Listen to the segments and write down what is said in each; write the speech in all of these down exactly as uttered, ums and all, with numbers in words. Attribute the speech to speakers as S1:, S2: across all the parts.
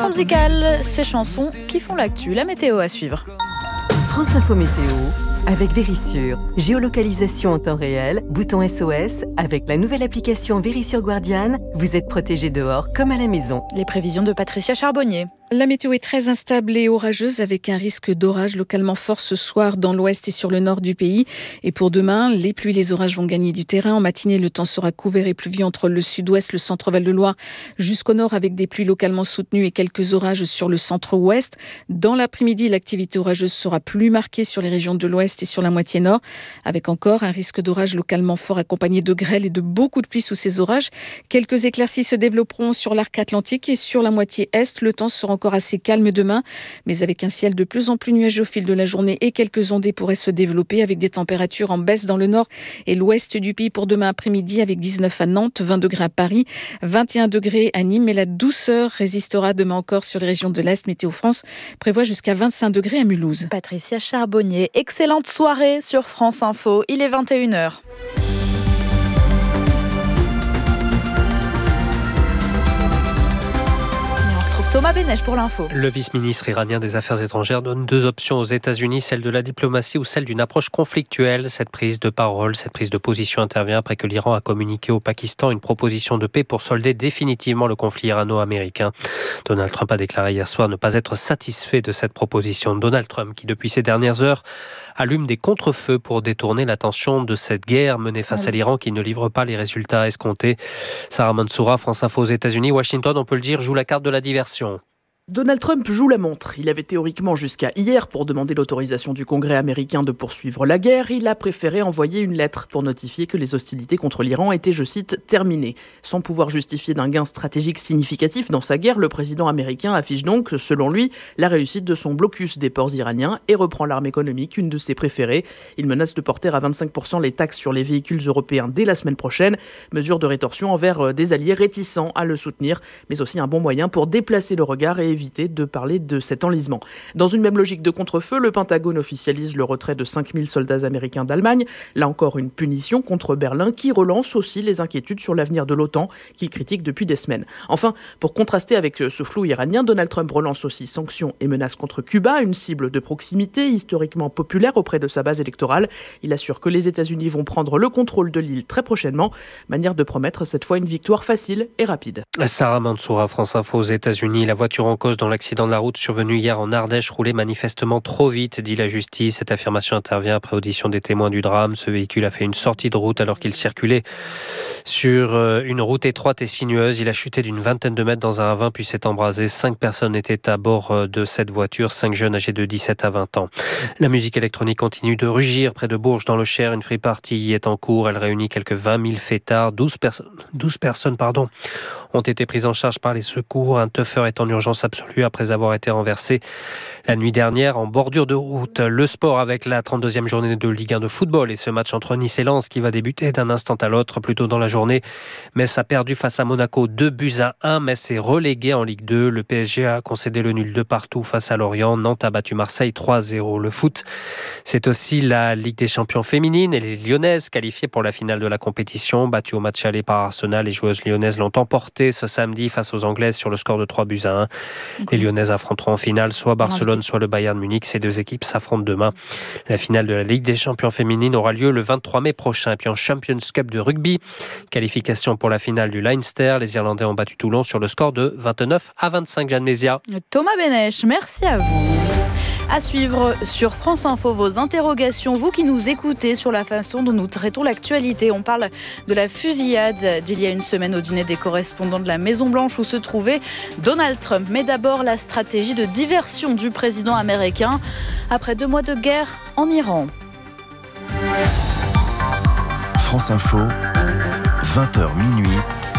S1: info musicale, ces chansons qui font l'actu. La météo à suivre.
S2: France Info Météo avec Vérissure. Géolocalisation en temps réel, bouton S O S. Avec la nouvelle application Vérissure Guardian, vous êtes protégé dehors comme à la maison.
S1: Les prévisions de Patricia Charbonnier.
S3: La météo est très instable et orageuse avec un risque d'orage localement fort ce soir dans l'ouest et sur le nord du pays. Et pour demain, les pluies et les orages vont gagner du terrain. En matinée, le temps sera couvert et pluvieux entre le sud-ouest, le centre Val-de-Loire jusqu'au nord avec des pluies localement soutenues et quelques orages sur le centre-ouest. Dans l'après-midi, l'activité orageuse sera plus marquée sur les régions de l'ouest et sur la moitié nord avec encore un risque d'orage localement fort accompagné de grêle et de beaucoup de pluie sous ces orages. Quelques éclaircies se développeront sur l'arc atlantique et sur la moitié est. Le temps sera encore assez calme demain, mais avec un ciel de plus en plus nuageux au fil de la journée et quelques ondées pourraient se développer avec des températures en baisse dans le nord et l'ouest du pays pour demain après-midi avec dix-neuf à Nantes, vingt degrés à Paris, vingt et un degrés à Nîmes, mais la douceur résistera demain encore sur les régions de l'Est. Météo France prévoit jusqu'à vingt-cinq degrés à Mulhouse.
S1: Patricia Charbonnier, excellente soirée sur France Info, il est vingt et une heures. Thomas Bénèche pour l'info.
S4: Le vice-ministre iranien des Affaires étrangères donne deux options aux États-Unis, celle de la diplomatie ou celle d'une approche conflictuelle. Cette prise de parole, cette prise de position intervient après que l'Iran a communiqué au Pakistan une proposition de paix pour solder définitivement le conflit irano-américain. Donald Trump a déclaré hier soir ne pas être satisfait de cette proposition. Donald Trump qui, depuis ces dernières heures, allume des contre-feux pour détourner l'attention de cette guerre menée face à l'Iran qui ne livre pas les résultats escomptés. Sarah Mansoura, France Info aux États-Unis. Washington, on peut le dire, joue la carte de la diversion.
S5: Donald Trump joue la montre. Il avait théoriquement jusqu'à hier pour demander l'autorisation du Congrès américain de poursuivre la guerre. Il a préféré envoyer une lettre pour notifier que les hostilités contre l'Iran étaient, je cite, terminées. Sans pouvoir justifier d'un gain stratégique significatif dans sa guerre, le président américain affiche donc, selon lui, la réussite de son blocus des ports iraniens et reprend l'arme économique, une de ses préférées. Il menace de porter à vingt-cinq pour cent les taxes sur les véhicules européens dès la semaine prochaine. Mesure de rétorsion envers des alliés réticents à le soutenir, mais aussi un bon moyen pour déplacer le regard et éviter de parler de cet enlisement. Dans une même logique de contre-feu, le Pentagone officialise le retrait de cinq mille soldats américains d'Allemagne. Là encore, une punition contre Berlin qui relance aussi les inquiétudes sur l'avenir de l'OTAN qu'il critique depuis des semaines. Enfin, pour contraster avec ce flou iranien, Donald Trump relance aussi sanctions et menaces contre Cuba, une cible de proximité historiquement populaire auprès de sa base électorale. Il assure que les États-Unis vont prendre le contrôle de l'île très prochainement, manière de promettre cette fois une victoire facile et rapide.
S4: Sarah Mansoura, France Info aux États-Unis. La voiture en cause dans l'accident de la route survenu hier en Ardèche roulait manifestement trop vite, dit la justice. Cette affirmation intervient après audition des témoins du drame. Ce véhicule a fait une sortie de route alors qu'il circulait sur une route étroite et sinueuse. Il a chuté d'une vingtaine de mètres dans un ravin puis s'est embrasé. Cinq personnes étaient à bord de cette voiture, cinq jeunes âgés de dix-sept à vingt ans. La musique électronique continue de rugir près de Bourges dans le Cher. Une free party y est en cours. Elle réunit quelques vingt mille fêtards. douze personnes, douze personnes pardon, ont été prises en charge par les secours. Un teufeur est en urgence absolue après avoir été renversé la nuit dernière en bordure de route. Le sport avec la trente-deuxième journée de Ligue un de football et ce match entre Nice et Lens qui va débuter d'un instant à l'autre plus tôt dans la journée. Metz a perdu face à Monaco deux buts à un. Metz est relégué en Ligue deux. Le P S G a concédé le nul de partout face à Lorient. Nantes a battu Marseille trois à zéro. Le foot, c'est aussi la Ligue des champions féminines et les Lyonnaises qualifiées pour la finale de la compétition. Battues au match aller par Arsenal, les joueuses lyonnaises l'ont emporté ce samedi face aux Anglaises sur le score de trois buts à un. Les Lyonnaises affronteront en finale soit Barcelone, soit le Bayern Munich. Ces deux équipes s'affrontent demain. La finale de la Ligue des champions féminines aura lieu le vingt-trois mai prochain. Et puis en Champions Cup de rugby, qualification pour la finale du Leinster. Les Irlandais ont battu Toulon sur le score de vingt-neuf à vingt-cinq. Jeanne Mézia.
S1: Thomas Bénèche, merci à vous. À suivre sur France Info vos interrogations, vous qui nous écoutez sur la façon dont nous traitons l'actualité. On parle de la fusillade d'il y a une semaine au dîner des correspondants de la Maison-Blanche où se trouvait Donald Trump. Mais d'abord, la stratégie de diversion du président américain après deux mois de guerre en Iran.
S6: France Info, vingt heures minuit.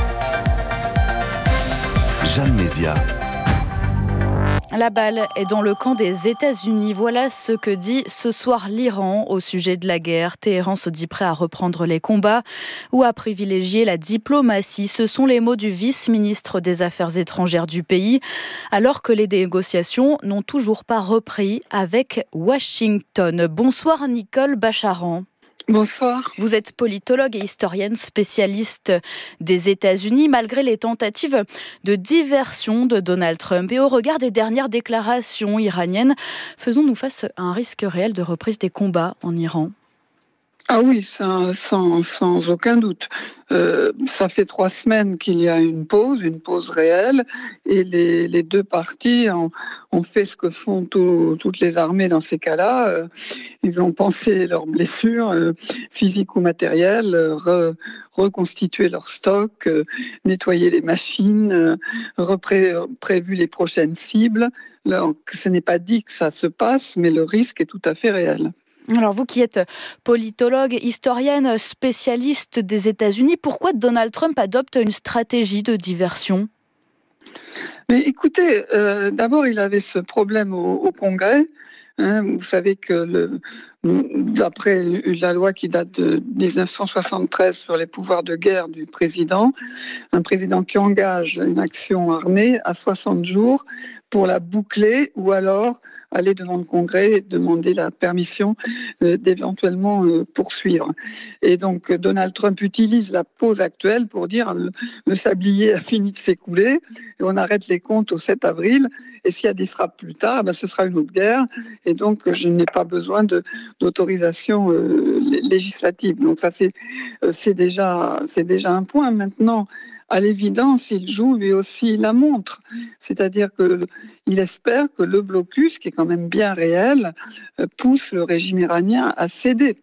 S6: Jeanne Mézia.
S1: La balle est dans le camp des États-Unis. Voilà ce que dit ce soir l'Iran au sujet de la guerre. Téhéran se dit prêt à reprendre les combats ou à privilégier la diplomatie. Ce sont les mots du vice-ministre des Affaires étrangères du pays, alors que les négociations n'ont toujours pas repris avec Washington. Bonsoir Nicole Bacharan.
S7: Bonsoir.
S1: Vous êtes politologue et historienne spécialiste des États-Unis. Malgré les tentatives de diversion de Donald Trump et au regard des dernières déclarations iraniennes, faisons-nous face à un risque réel de reprise des combats en Iran ?
S7: Ah oui, ça, sans, sans aucun doute. Euh, ça fait trois semaines qu'il y a une pause, une pause réelle, et les, les deux parties ont, ont fait ce que font tout, toutes les armées dans ces cas-là. Euh, ils ont pensé leurs blessures euh, physiques ou matérielles, euh, re, reconstitué leur stock, euh, nettoyer les machines, euh, repré, prévu les prochaines cibles. Alors, ce n'est pas dit que ça se passe, mais le risque est tout à fait réel.
S1: Alors vous qui êtes politologue, historienne, spécialiste des États-Unis, pourquoi Donald Trump adopte une stratégie de diversion ?
S7: Mais écoutez, euh, d'abord il avait ce problème au, au Congrès. Hein, vous savez que le, d'après la loi qui date de dix-neuf cent soixante-treize sur les pouvoirs de guerre du président, un président qui engage une action armée a soixante jours pour la boucler ou alors aller devant le Congrès et demander la permission euh, d'éventuellement euh, poursuivre. Et donc Donald Trump utilise la pause actuelle pour dire le, le sablier a fini de s'écouler et on arrête les comptes au sept avril et s'il y a des frappes plus tard, ben, ce sera une autre guerre et donc je n'ai pas besoin de, d'autorisation euh, législative. Donc ça c'est, euh, c'est, déjà, c'est déjà un point. Maintenant, à l'évidence, il joue lui aussi la montre. C'est-à-dire qu'il espère que le blocus, qui est quand même bien réel, pousse le régime iranien à céder.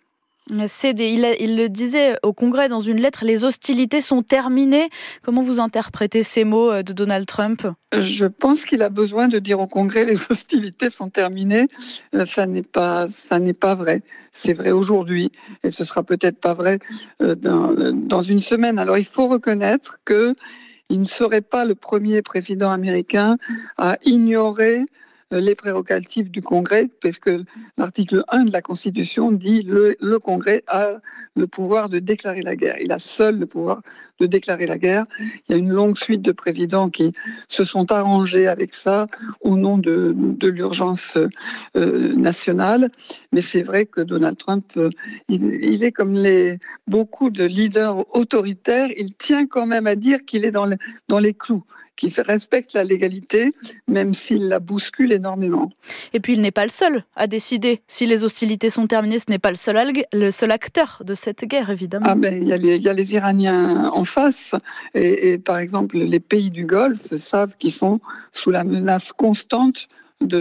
S1: Céder. Il, il le disait au Congrès dans une lettre, les hostilités sont terminées. Comment vous interprétez ces mots de Donald Trump ?
S7: Je pense qu'il a besoin de dire au Congrès les hostilités sont terminées. Ça n'est pas, ça n'est pas vrai. C'est vrai aujourd'hui et ce sera peut-être pas vrai dans, dans une semaine. Alors il faut reconnaître que il ne serait pas le premier président américain à ignorer les prérogatives du Congrès, parce que l'article un de la Constitution dit le, le Congrès a le pouvoir de déclarer la guerre. Il a seul le pouvoir de déclarer la guerre. Il y a une longue suite de présidents qui se sont arrangés avec ça au nom de, de l'urgence euh, nationale. Mais c'est vrai que Donald Trump, euh, il, il est comme les, beaucoup de leaders autoritaires, il tient quand même à dire qu'il est dans, le, dans les clous, qu'il respecte la légalité, même s'il la bouscule énormément.
S1: Et puis il n'est pas le seul à décider. Si les hostilités sont terminées, ce n'est pas le seul, le seul acteur de cette guerre, évidemment.
S7: Ah ben, il y a les, il y a les Iraniens en face. Et, et par exemple, les pays du Golfe savent qu'ils sont sous la menace constante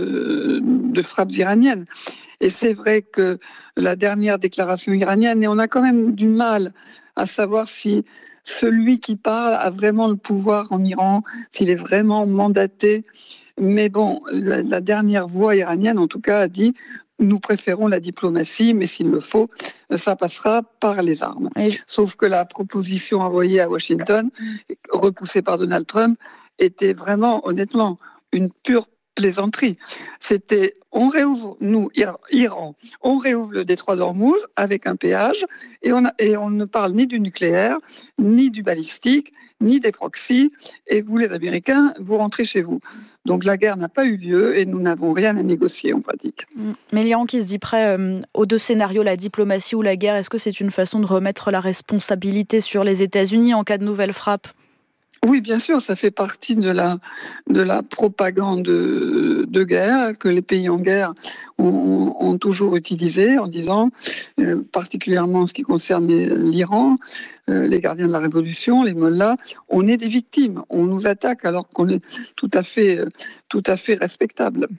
S7: de, de frappes iraniennes. Et c'est vrai que la dernière déclaration iranienne, et on a quand même du mal à savoir si celui qui parle a vraiment le pouvoir en Iran, s'il est vraiment mandaté. Mais bon, la, la dernière voix iranienne, en tout cas, a dit « nous préférons la diplomatie, mais s'il le faut, ça passera par les armes ». Sauf que la proposition envoyée à Washington, repoussée par Donald Trump, était vraiment, honnêtement, une pure plaisanterie. C'était, on réouvre, nous, Iran, on réouvre le détroit d'Ormuz avec un péage et on, a, et on ne parle ni du nucléaire, ni du balistique, ni des proxys. Et vous, les Américains, vous rentrez chez vous. Donc la guerre n'a pas eu lieu et nous n'avons rien à négocier en pratique.
S1: Mais l'Iran qui se dit prêt euh, aux deux scénarios, la diplomatie ou la guerre, est-ce que c'est une façon de remettre la responsabilité sur les États-Unis en cas de nouvelle frappe ?
S7: Oui, bien sûr, ça fait partie de la, de la propagande de, de guerre que les pays en guerre ont, ont toujours utilisé en disant, euh, particulièrement en ce qui concerne l'Iran, euh, les gardiens de la révolution, les mollahs, on est des victimes, on nous attaque alors qu'on est tout à fait, tout à fait respectable.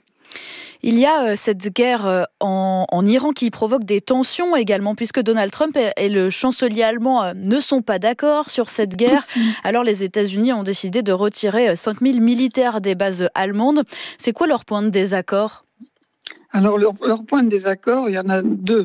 S1: Il y a euh, cette guerre euh, en, en Iran qui provoque des tensions également, puisque Donald Trump et, et le chancelier allemand euh, ne sont pas d'accord sur cette guerre. Alors les États-Unis ont décidé de retirer cinq mille militaires des bases allemandes. C'est quoi leur point de désaccord ?
S7: Alors leur, leur point de désaccord, il y en a deux.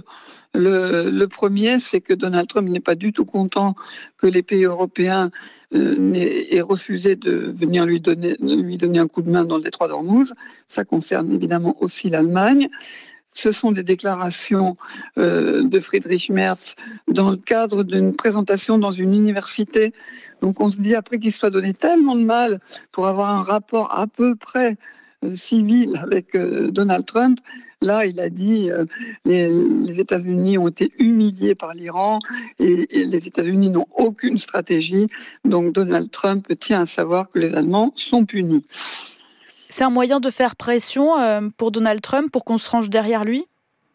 S7: Le, le premier, c'est que Donald Trump n'est pas du tout content que les pays européens euh, aient refusé de venir lui donner, lui donner un coup de main dans le détroit d'Ormuz. Ça concerne évidemment aussi l'Allemagne. Ce sont des déclarations euh, de Friedrich Merz dans le cadre d'une présentation dans une université. Donc on se dit, après qu'il soit donné tellement de mal pour avoir un rapport à peu près civile avec euh, Donald Trump. Là, il a dit euh, les, les États-Unis ont été humiliés par l'Iran et, et les États-Unis n'ont aucune stratégie. Donc Donald Trump tient à savoir que les Allemands sont punis.
S1: C'est un moyen de faire pression euh, pour Donald Trump pour qu'on se range derrière lui ?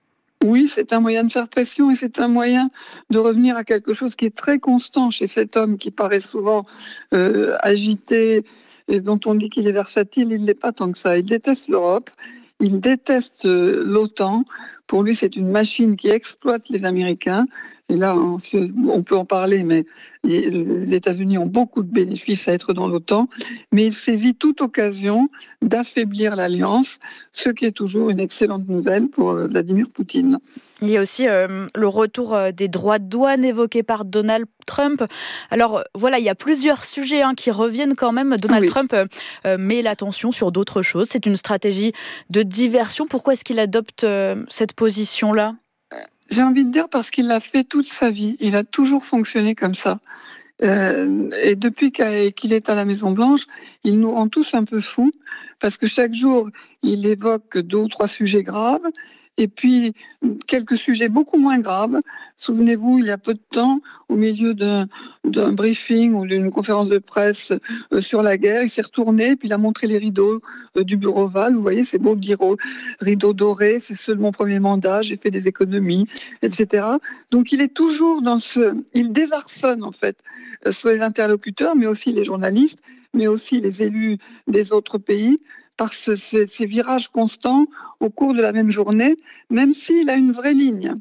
S7: Oui, c'est un moyen de faire pression et c'est un moyen de revenir à quelque chose qui est très constant chez cet homme qui paraît souvent euh, agité et dont on dit qu'il est versatile. Il ne l'est pas tant que ça. Il déteste l'Europe, il déteste euh, l'OTAN. Pour lui, c'est une machine qui exploite les Américains. Et là, on, on peut en parler, mais les États-Unis ont beaucoup de bénéfices à être dans l'OTAN. Mais il saisit toute occasion d'affaiblir l'Alliance, ce qui est toujours une excellente nouvelle pour Vladimir Poutine.
S1: Il y a aussi euh, le retour des droits de douane évoqués par Donald Trump. Alors voilà, il y a plusieurs sujets hein, qui reviennent quand même. Donald oui. Trump euh, met l'attention sur d'autres choses. C'est une stratégie de diversion. Pourquoi est-ce qu'il adopte euh, cette position-là ?
S7: J'ai envie de dire parce qu'il l'a fait toute sa vie. Il a toujours fonctionné comme ça. Euh, et depuis qu'il est à la Maison-Blanche, il nous rend tous un peu fous parce que chaque jour, il évoque deux ou trois sujets graves et puis quelques sujets beaucoup moins graves. Souvenez-vous, il y a peu de temps, au milieu d'un, d'un briefing ou d'une conférence de presse euh, sur la guerre, il s'est retourné puis il a montré les rideaux euh, du bureau Oval. Vous voyez, c'est beau de dire rideaux dorés, c'est seul mon premier mandat, j'ai fait des économies, et cetera. Donc il est toujours dans ce... Il désarçonne en fait euh, sur les interlocuteurs, mais aussi les journalistes, mais aussi les élus des autres pays, par ce, ces, ces virages constants au cours de la même journée, même s'il a une vraie ligne.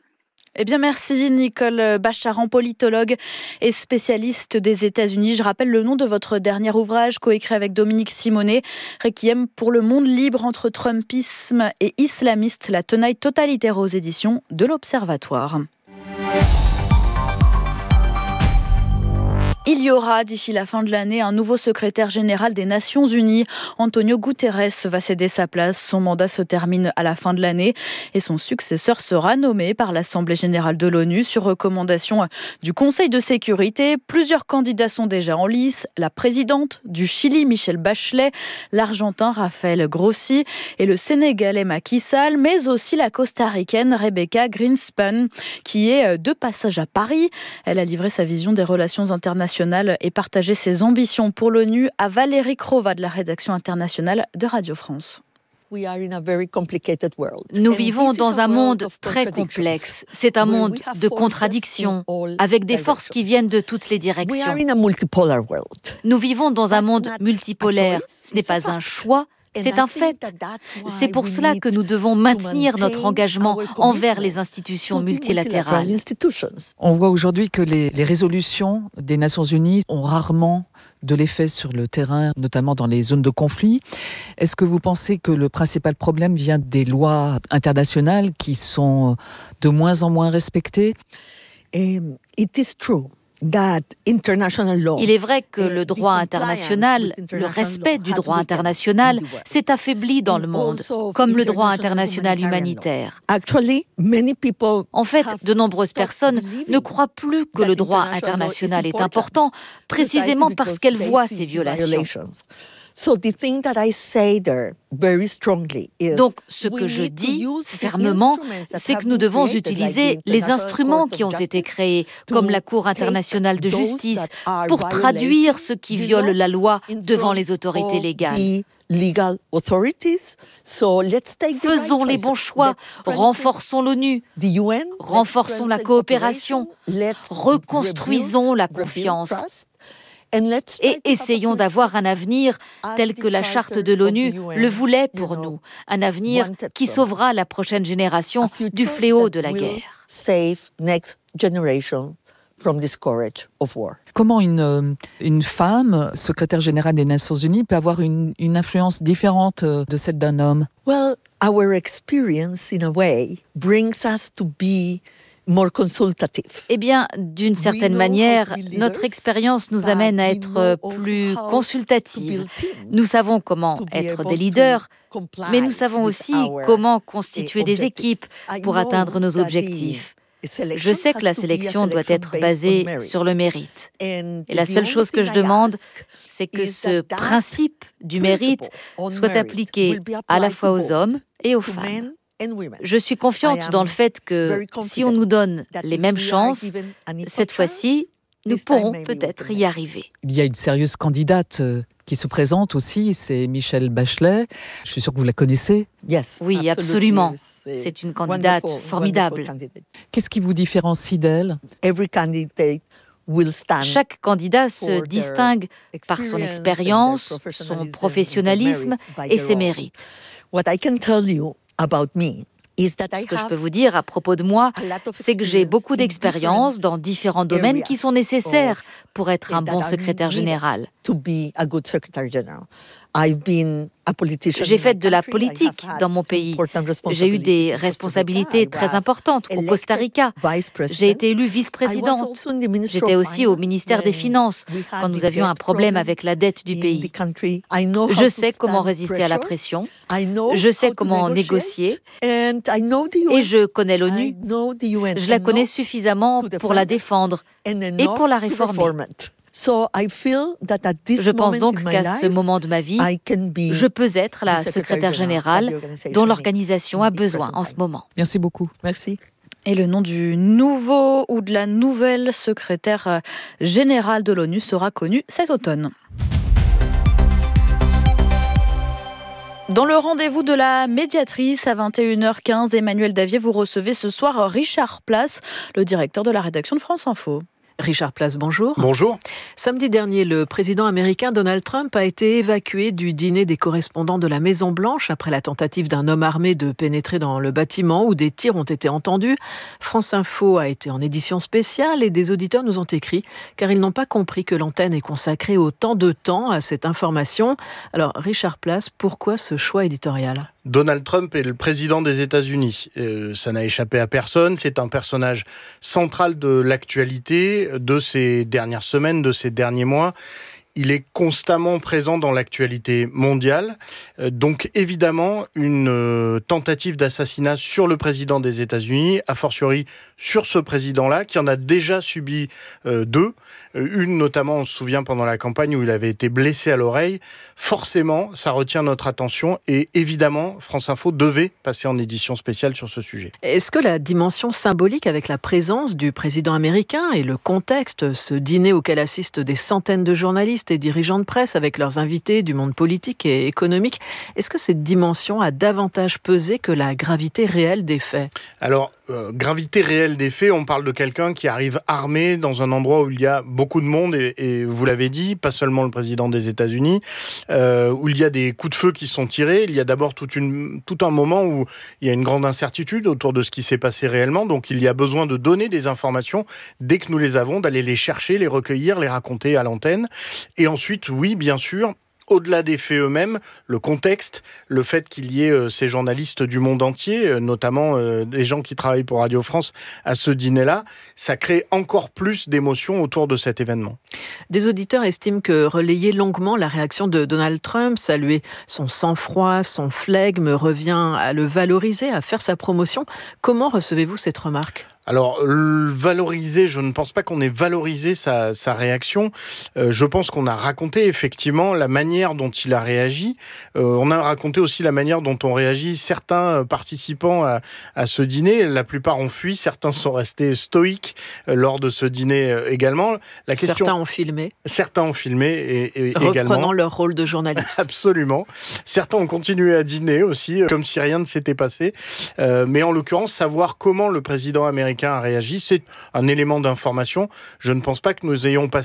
S1: Eh bien, merci Nicole Bacharan, politologue et spécialiste des États-Unis. Je rappelle le nom de votre dernier ouvrage, coécrit avec Dominique Simonet, Requiem pour le monde libre entre Trumpisme et islamiste, la tenaille totalitaire aux éditions de l'Observatoire. Il y aura d'ici la fin de l'année un nouveau secrétaire général des Nations Unies. Antonio Guterres va céder sa place. Son mandat se termine à la fin de l'année et son successeur sera nommé par l'Assemblée générale de l'ONU sur recommandation du Conseil de sécurité. Plusieurs candidats sont déjà en lice. La présidente du Chili, Michelle Bachelet, l'Argentin Rafael Grossi et le Sénégalais Macky Sall, mais aussi la Costaricaine Rebecca Greenspan, qui est de passage à Paris. Elle a livré sa vision des relations internationales et partager ses ambitions pour l'ONU à Valérie Crova de la rédaction internationale de Radio France.
S8: Nous vivons dans un monde très complexe. C'est un monde de contradictions, avec des forces qui viennent de toutes les directions. Nous vivons dans un monde multipolaire. Ce n'est pas un choix, c'est un fait. C'est pour cela que nous devons maintenir notre engagement envers les institutions multilatérales.
S9: On voit aujourd'hui que les, les résolutions des Nations Unies ont rarement de l'effet sur le terrain, notamment dans les zones de conflit. Est-ce que vous pensez que le principal problème vient des lois internationales qui sont de moins en moins respectées ?
S8: Um, it is true. Il est vrai que le droit international, le respect du droit international, s'est affaibli dans le monde, comme le droit international humanitaire. En fait, de nombreuses personnes ne croient plus que le droit international est important, précisément parce qu'elles voient ces violations. Donc, ce que je dis fermement, c'est que nous devons utiliser les instruments qui ont été créés, comme la Cour internationale de justice, pour traduire ce qui viole la loi devant les autorités légales. Faisons les bons choix, renforçons l'ONU, renforçons la coopération, reconstruisons la confiance. Et essayons d'avoir un avenir tel que la charte de l'ONU le voulait pour nous, un avenir qui sauvera la prochaine génération du fléau de la guerre.
S9: Comment une, une femme, secrétaire générale des Nations Unies, peut avoir une, une influence différente de celle d'un homme ?
S8: Well, our experience, in a way, brings us to be more consultative. Eh bien, d'une certaine manière, notre expérience nous amène à être plus consultatifs. Nous savons comment être des leaders, mais nous savons aussi comment constituer des équipes pour atteindre nos objectifs. Je sais que la sélection doit être basée sur le mérite. Et la seule chose que je demande, c'est que ce principe du mérite soit appliqué à la fois aux hommes et aux femmes. Je suis confiante dans le fait que si on nous donne les mêmes chances, cette fois-ci, nous pourrons peut-être y arriver.
S9: Il y a une sérieuse candidate qui se présente aussi, c'est Michelle Bachelet. Je suis sûre que vous la connaissez.
S8: Oui, absolument. C'est une candidate formidable.
S9: Qu'est-ce qui vous différencie d'elle ?
S8: Chaque candidat se distingue par son expérience, son professionnalisme et ses mérites. Ce que je peux vous dire à propos de moi, c'est que j'ai beaucoup d'expérience dans différents domaines qui sont nécessaires pour être un bon secrétaire général. J'ai fait de la politique dans mon pays. J'ai eu des responsabilités très importantes au Costa Rica. J'ai été élue vice-présidente. J'étais aussi au ministère des Finances quand nous avions un problème avec la dette du pays. Je sais comment résister à la pression. Je sais comment négocier. Et je connais l'ONU. Je la connais suffisamment pour la défendre et pour la réformer. Je pense donc qu'à ce moment de ma vie, je peux être la secrétaire générale dont l'organisation a besoin en ce moment.
S9: Merci beaucoup.
S5: Merci.
S1: Et le nom du nouveau ou de la nouvelle secrétaire générale de l'ONU sera connu cet automne. Dans le rendez-vous de la médiatrice à vingt et une heures quinze, Emmanuel Davier, vous recevez ce soir Richard Place, le directeur de la rédaction de France Info.
S10: Richard Place, bonjour.
S11: Bonjour.
S10: Samedi dernier, le président américain Donald Trump a été évacué du dîner des correspondants de la Maison-Blanche après la tentative d'un homme armé de pénétrer dans le bâtiment où des tirs ont été entendus. France Info a été en édition spéciale et des auditeurs nous ont écrit car ils n'ont pas compris que l'antenne est consacrée autant de temps à cette information. Alors, Richard Place, pourquoi ce choix éditorial ?
S11: Donald Trump est le président des États-Unis. Euh, ça n'a échappé à personne. C'est un personnage central de l'actualité de ces dernières semaines, de ces derniers mois. Il est constamment présent dans l'actualité mondiale. Euh, donc évidemment, une euh, tentative d'assassinat sur le président des États-Unis, a fortiori sur ce président-là, qui en a déjà subi euh, deux. Une notamment, on se souvient, pendant la campagne où il avait été blessé à l'oreille. Forcément, ça retient notre attention et évidemment, France Info devait passer en édition spéciale sur ce sujet.
S10: Est-ce que la dimension symbolique avec la présence du président américain et le contexte, ce dîner auquel assistent des centaines de journalistes et dirigeants de presse avec leurs invités du monde politique et économique, est-ce que cette dimension a davantage pesé que la gravité réelle des faits ?
S11: Alors, euh, gravité réelle des faits, on parle de quelqu'un qui arrive armé dans un endroit où il y a beaucoup de monde, et, et vous l'avez dit, pas seulement le président des États-Unis, euh, où il y a des coups de feu qui sont tirés. Il y a d'abord toute une, tout un moment où il y a une grande incertitude autour de ce qui s'est passé réellement, donc il y a besoin de donner des informations dès que nous les avons, d'aller les chercher, les recueillir, les raconter à l'antenne. Et ensuite, oui, bien sûr, au-delà des faits eux-mêmes, le contexte, le fait qu'il y ait euh, ces journalistes du monde entier, euh, notamment euh, des gens qui travaillent pour Radio France à ce dîner-là, ça crée encore plus d'émotions autour de cet événement.
S10: Des auditeurs estiment que relayer longuement la réaction de Donald Trump, saluer son sang-froid, son flegme, revient à le valoriser, à faire sa promotion. Comment recevez-vous cette remarque ?
S11: Alors, valoriser, je ne pense pas qu'on ait valorisé sa, sa réaction. Euh, je pense qu'on a raconté effectivement la manière dont il a réagi. Euh, on a raconté aussi la manière dont ont réagi certains participants à, à ce dîner. La plupart ont fui, certains sont restés stoïques euh, lors de ce dîner euh, également.
S10: La question... Certains ont filmé.
S11: Certains ont filmé et, et
S10: Reprenant
S11: également.
S10: Reprenant leur rôle de journaliste.
S11: Absolument. Certains ont continué à dîner aussi, euh, comme si rien ne s'était passé. Euh, mais en l'occurrence, savoir comment le président américain a réagi, c'est un élément d'information. Je ne pense pas que nous ayons passé